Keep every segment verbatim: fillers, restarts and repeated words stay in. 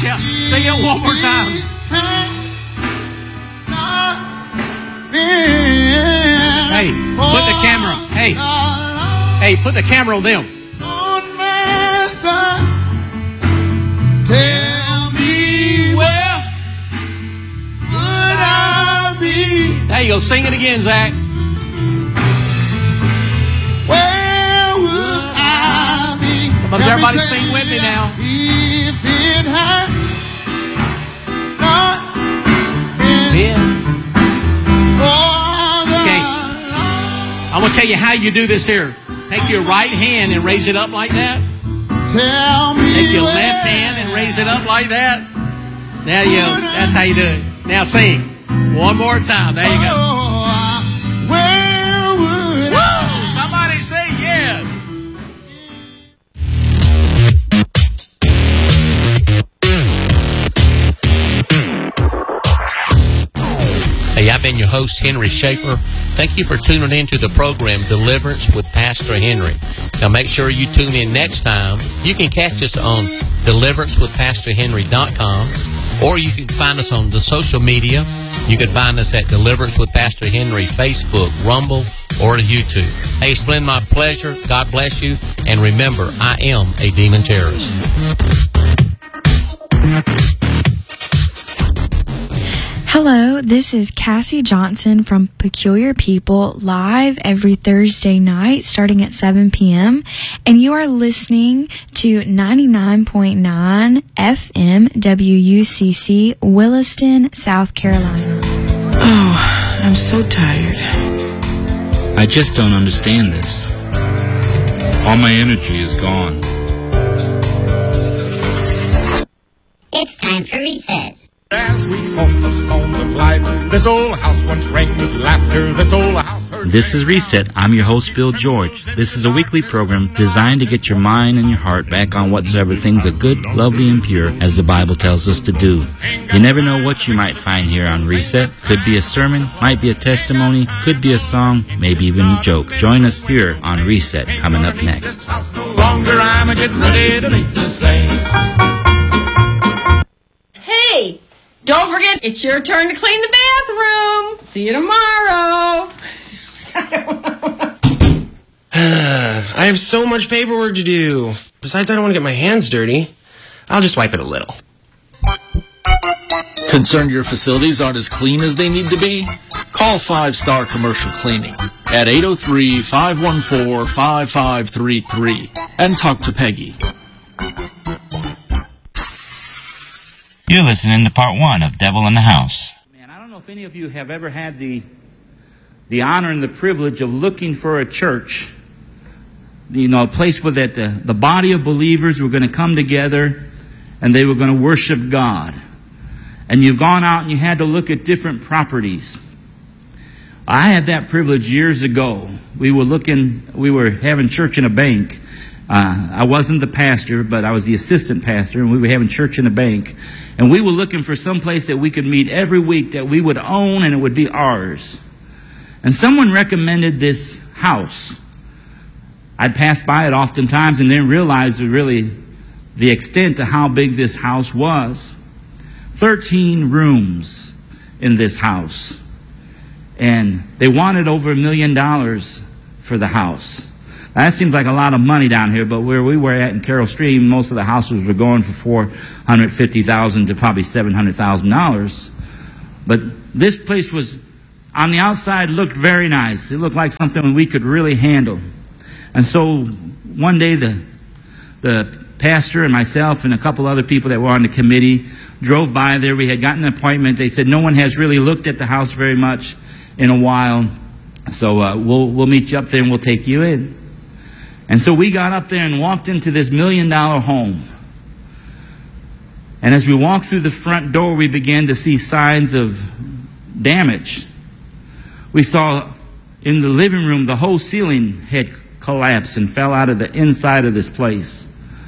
Shout. Sing it one more time. Hey, put the camera. Hey, hey, put the camera on them. Tell me where would I be? There you go. Sing it again, Zach. Where would I be? Come on, everybody sing with me now. If it had not been for the okay. I'm going to tell you how you do this here. Take your right hand and raise it up like that. Tell me Take your left hand and raise it up like that. There you go. That's how you do it. Now sing. One more time. There you go. Where would I? Somebody say yes. Hey, I've been your host, Henry Schaefer. Thank you for tuning in to the program Deliverance with Pastor Henry. Now make sure you tune in next time. You can catch us on deliverance with pastor henry dot com, or you can find us on the social media. You can find us at Deliverance with Pastor Henry, Facebook, Rumble, or YouTube. Hey, it's been my pleasure. God bless you. And remember, I am a demon terrorist. Hello, this is Cassie Johnson from Peculiar People, live every Thursday night starting at seven p.m. And you are listening to ninety-nine point nine F M W U C C, Williston, South Carolina. Oh, I'm so tired. I just don't understand this. All my energy is gone. It's time for reset. As we focus on the life, this old house once rang with laughter. This old house heard. This is Reset. I'm your host, Bill George. This is a weekly program designed to get your mind and your heart back on whatsoever things are good, lovely, and pure, as the Bible tells us to do. You never know what you might find here on Reset. Could be a sermon, might be a testimony, could be a song, maybe even a joke. Join us here on Reset, coming up next. No longer I'm getting ready to make the same. Hey! Don't forget, it's your turn to clean the bathroom. See you tomorrow. I have so much paperwork to do. Besides, I don't want to get my hands dirty. I'll just wipe it a little. Concerned your facilities aren't as clean as they need to be? Call Five Star Commercial Cleaning at eight oh three, five one four, five five three three and talk to Peggy. You're listening to part one of Devil in the House. Man, I don't know if any of you have ever had the the honor and the privilege of looking for a church, you know, a place where that the, the body of believers were going to come together and they were going to worship God. And you've gone out and you had to look at different properties. I had that privilege years ago. We were looking, we were having church in a bank. Uh, I wasn't the pastor, but I was the assistant pastor, and we were having church in a bank. And we were looking for some place that we could meet every week that we would own and it would be ours. And someone recommended this house. I'd passed by it oftentimes and didn't realize really the extent of how big this house was. Thirteen rooms in this house. And they wanted over a million dollars for the house. Now, that seems like a lot of money down here, but where we were at in Carroll Stream, most of the houses were going for four hundred fifty thousand dollars to probably seven hundred thousand dollars. But this place was, on the outside, looked very nice. It looked like something we could really handle. And so one day the the pastor and myself and a couple other people that were on the committee drove by there. We had gotten an appointment. They said, no one has really looked at the house very much in a while, so uh, we'll we'll meet you up there and we'll take you in. And so we got up there and walked into this million dollar home. And as we walked through the front door, we began to see signs of damage. We saw in the living room, the whole ceiling had collapsed and fell out of the inside of this place.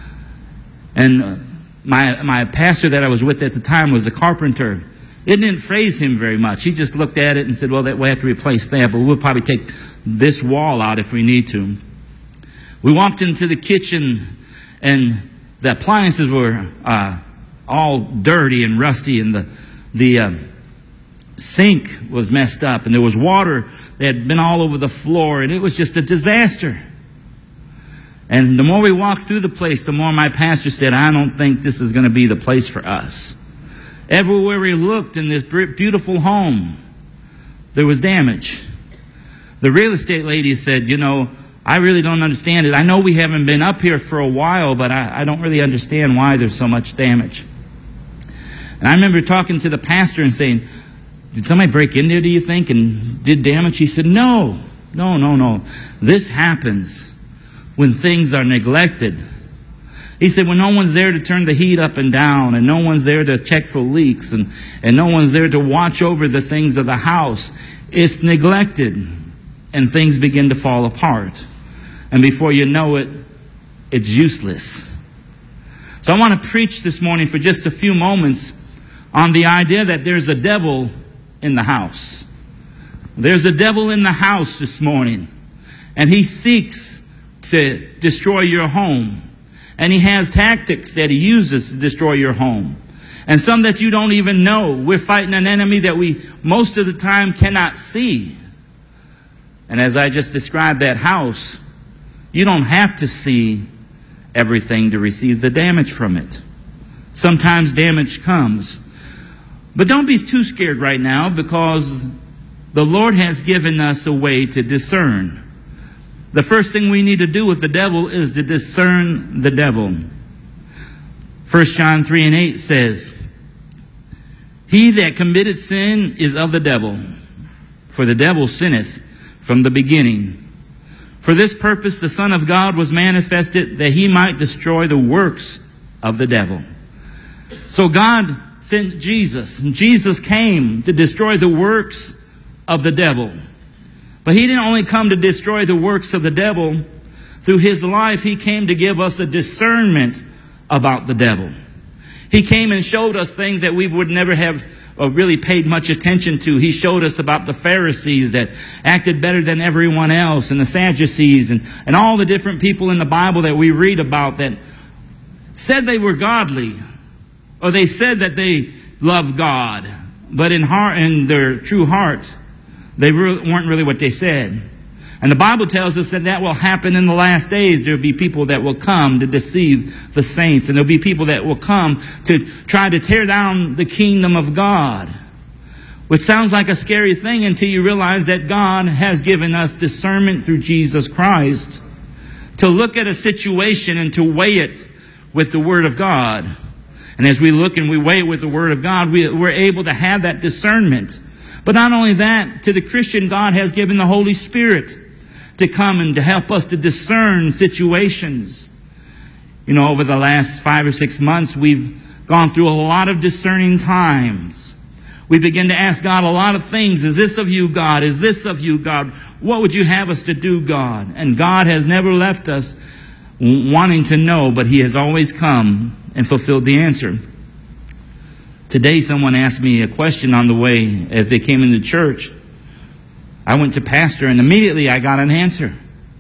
And my, my pastor that I was with at the time was a carpenter. It didn't faze him very much. He just looked at it and said, well, that we have to replace that, but we'll probably take this wall out if we need to. We walked into the kitchen, and the appliances were uh, all dirty and rusty, and the the uh, sink was messed up, and there was water that had been all over the floor, and it was just a disaster. And the more we walked through the place, the more my pastor said, I don't think this is going to be the place for us. Everywhere we looked in this beautiful home, there was damage. The real estate lady said, you know, I really don't understand it. I know we haven't been up here for a while, but I, I don't really understand why there's so much damage. And I remember talking to the pastor and saying, did somebody break in there, do you think, and did damage? He said, no, no, no, no. This happens when things are neglected. He said, when no one's there to turn the heat up and down, and no one's there to check for leaks, and, and no one's there to watch over the things of the house, it's neglected, and things begin to fall apart. And before you know it, it's useless. So I want to preach this morning for just a few moments on the idea that there's a devil in the house. There's a devil in the house this morning, and he seeks to destroy your home. And he has tactics that he uses to destroy your home. And some that you don't even know. We're fighting an enemy that we most of the time cannot see. And as I just described that house, you don't have to see everything to receive the damage from it. Sometimes damage comes. But don't be too scared right now, because the Lord has given us a way to discern. The first thing we need to do with the devil is to discern the devil. First John three and eight says, he that committed sin is of the devil, for the devil sinneth from the beginning. For this purpose the Son of God was manifested, that he might destroy the works of the devil. So God sent Jesus, and Jesus came to destroy the works of the devil. But he didn't only come to destroy the works of the devil. Through his life, he came to give us a discernment about the devil. He came and showed us things that we would never have uh, really paid much attention to. He showed us about the Pharisees that acted better than everyone else, and the Sadducees, and, and all the different people in the Bible that we read about that said they were godly, or they said that they loved God, but in heart, in their true heart, they weren't really what they said. And the Bible tells us that that will happen in the last days. There will be people that will come to deceive the saints. And there will be people that will come to try to tear down the kingdom of God. Which sounds like a scary thing until you realize that God has given us discernment through Jesus Christ to look at a situation and to weigh it with the Word of God. And as we look and we weigh it with the Word of God, we, we're able to have that discernment. But not only that, to the Christian, God has given the Holy Spirit to come and to help us to discern situations. You know, over the last five or six months, we've gone through a lot of discerning times. We begin to ask God a lot of things. Is this of you, God? Is this of you, God? What would you have us to do, God? And God has never left us wanting to know, but he has always come and fulfilled the answer. Today, someone asked me a question on the way as they came into church. I went to pastor, and immediately I got an answer.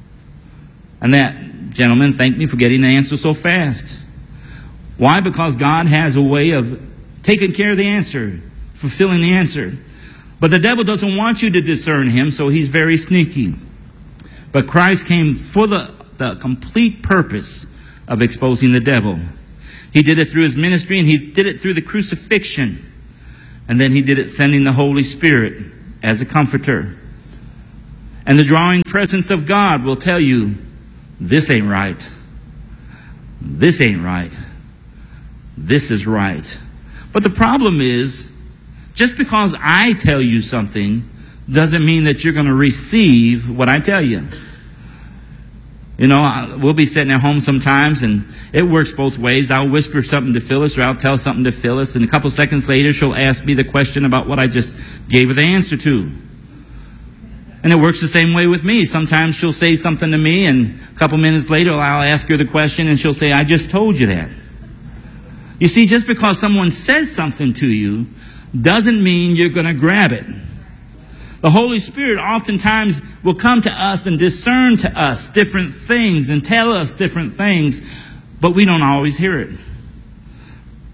And that gentleman thanked me for getting the answer so fast. Why? Because God has a way of taking care of the answer, fulfilling the answer. But the devil doesn't want you to discern him, so he's very sneaky. But Christ came for the, the complete purpose of exposing the devil. He did it through his ministry, and he did it through the crucifixion. And then he did it sending the Holy Spirit as a comforter. And the drawing presence of God will tell you, this ain't right. This ain't right. This is right. But the problem is, just because I tell you something doesn't mean that you're going to receive what I tell you. You know, we'll be sitting at home sometimes, and it works both ways. I'll whisper something to Phyllis, or I'll tell something to Phyllis, and a couple seconds later, she'll ask me the question about what I just gave her the answer to. And it works the same way with me. Sometimes she'll say something to me, and a couple minutes later, I'll ask her the question, and she'll say, I just told you that. You see, just because someone says something to you doesn't mean you're going to grab it. The Holy Spirit oftentimes will come to us and discern to us different things and tell us different things, but we don't always hear it.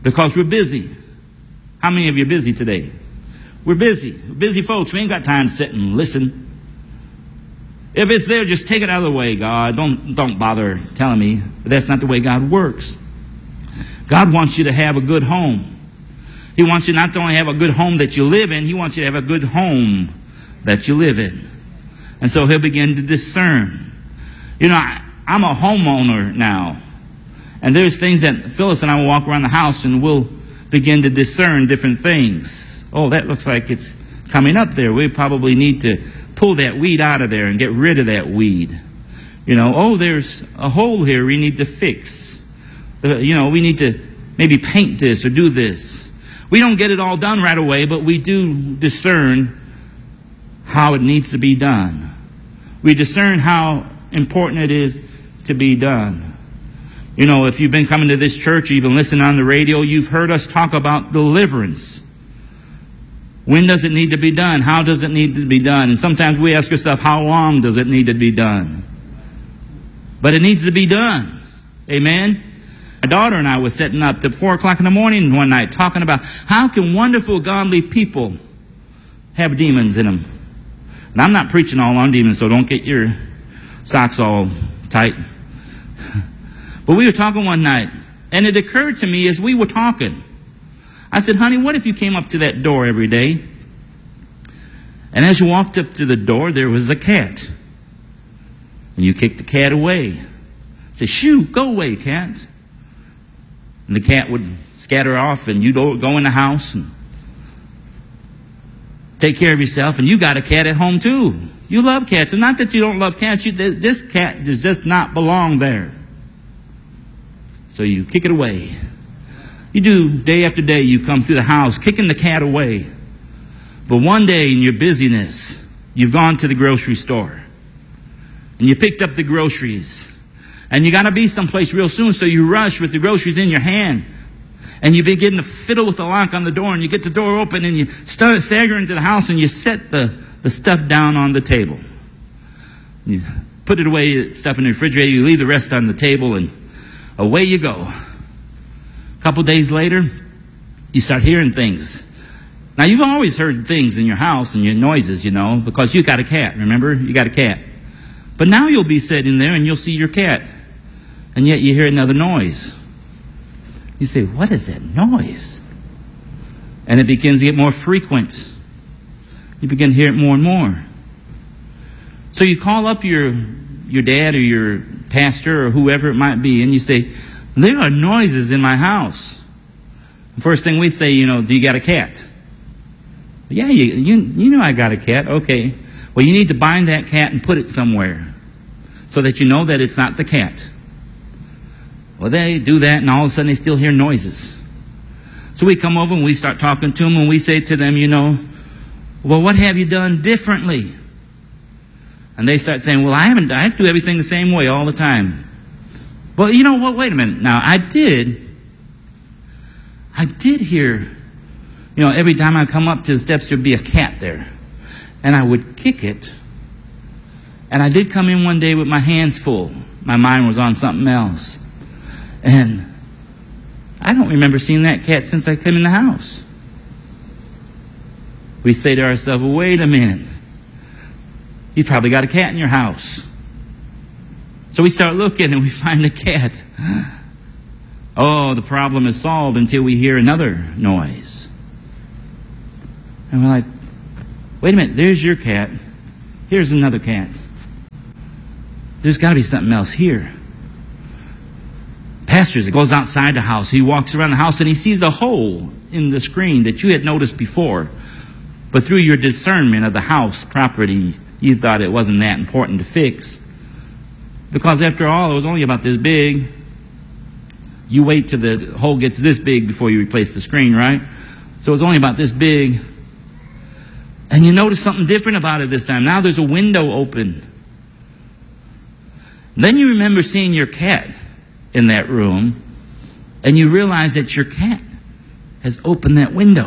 Because we're busy. How many of you are busy today? We're busy. We're busy folks. We ain't got time to sit and listen. If it's there, just take it out of the way, God. Don't, don't bother telling me. But that's not the way God works. God wants you to have a good home. He wants you not to only have a good home that you live in, He wants you to have a good home that you live in. And so He'll begin to discern. You know, I, I'm a homeowner now. And there's things that Phyllis and I will walk around the house and we'll begin to discern different things. Oh, that looks like it's coming up there. We probably need to pull that weed out of there and get rid of that weed. You know, oh, there's a hole here we need to fix. You know, we need to maybe paint this or do this. We don't get it all done right away, but we do discern how it needs to be done. We discern how important it is to be done. You know, if you've been coming to this church, or you've been listening on the radio, you've heard us talk about deliverance. When does it need to be done? How does it need to be done? And sometimes we ask ourselves, how long does it need to be done? But it needs to be done. Amen? My daughter and I was sitting up to four o'clock in the morning one night talking about how can wonderful, godly people have demons in them. And I'm not preaching all on demons, so don't get your socks all tight. But we were talking one night, and it occurred to me as we were talking. I said, honey, what if you came up to that door every day? And as you walked up to the door, there was a cat. And you kicked the cat away. Say, shoo, go away, cat. And the cat would scatter off, and you'd go in the house and take care of yourself. And you got a cat at home, too. You love cats. And not that you don't love cats. You, this cat does just not belong there. So you kick it away. You do day after day, you come through the house kicking the cat away. But one day in your busyness, you've gone to the grocery store. And you picked up the groceries. And you got to be someplace real soon, so you rush with the groceries in your hand. And you begin to fiddle with the lock on the door, and you get the door open, and you start stagger into the house, and you set the, the stuff down on the table. You put it away, stuff in the refrigerator, you leave the rest on the table, and away you go. A couple days later, you start hearing things. Now, you've always heard things in your house and your noises, you know, because you got a cat, remember? You got a cat. But now you'll be sitting there and you'll see your cat. And yet you hear another noise. You say, what is that noise? And it begins to get more frequent. You begin to hear it more and more. So you call up your, your dad or your pastor or whoever it might be, and you say, there are noises in my house. The first thing we say, you know, do you got a cat? Yeah, you, you, you know I got a cat. Okay. Well, you need to bind that cat and put it somewhere so that you know that it's not the cat. Well, they do that, and all of a sudden they still hear noises. So we come over and we start talking to them, and we say to them, you know, well, what have you done differently? And they start saying, well, I haven't, I do everything the same way all the time. Well, you know what, wait a minute. Now, I did, I did hear, you know, every time I come up to the steps, there'd be a cat there. And I would kick it. And I did come in one day with my hands full. My mind was on something else. And I don't remember seeing that cat since I came in the house. We say to ourselves, well, wait a minute. You probably got a cat in your house. So we start looking and we find a cat. Oh, the problem is solved until we hear another noise. And we're like, wait a minute, there's your cat. Here's another cat. There's got to be something else here. Pastor goes outside the house. He walks around the house and he sees a hole in the screen that you had noticed before. But through your discernment of the house property, you thought it wasn't that important to fix. Because after all, it was only about this big. You wait till the hole gets this big before you replace the screen, right? So it was only about this big. And you notice something different about it this time. Now there's a window open. Then you remember seeing your cat in that room, and you realize that your cat has opened that window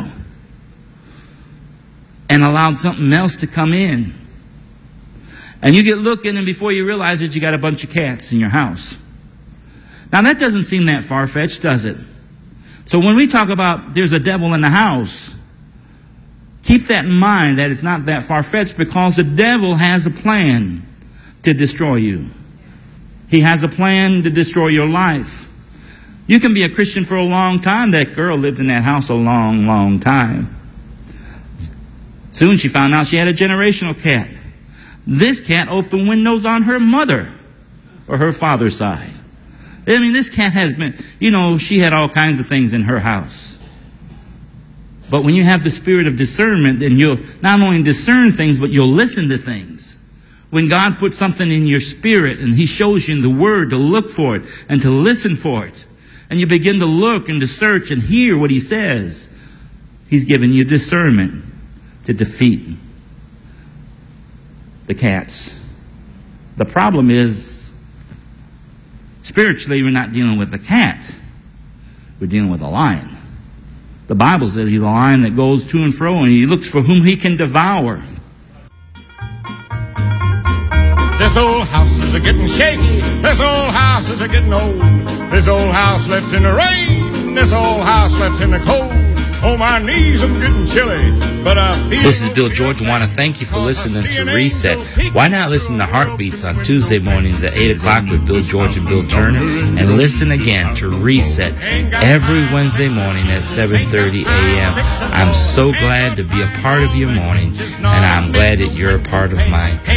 and allowed something else to come in. And you get looking, and before you realize it, you got a bunch of cats in your house. Now, that doesn't seem that far-fetched, does it? So when we talk about there's a devil in the house, keep that in mind, that it's not that far-fetched, because the devil has a plan to destroy you. He has a plan to destroy your life. You can be a Christian for a long time. That girl lived in that house a long, long time. Soon she found out she had a generational cat. This cat opened windows on her mother or her father's side. I mean, this cat has been, you know, she had all kinds of things in her house. But when you have the spirit of discernment, then you'll not only discern things, but you'll listen to things. When God puts something in your spirit and He shows you in the Word to look for it and to listen for it, and you begin to look and to search and hear what He says, He's given you discernment to defeat the cats. The problem is, spiritually, we're not dealing with the cat. We're dealing with a lion. The Bible says he's a lion that goes to and fro, and he looks for whom he can devour. This old house is a getting shaky. This old house is a getting old. This old house lets in the rain. This old house lets in the cold. Oh, my knees, I'm getting chilly, but I feel... This is Bill George. I want to thank you for listening to Reset. Why not listen to Heartbeats on Tuesday mornings at eight o'clock with Bill George and Bill Turner, and listen again to Reset every Wednesday morning at seven thirty a.m. I'm so glad to be a part of your morning, and I'm glad that you're a part of mine.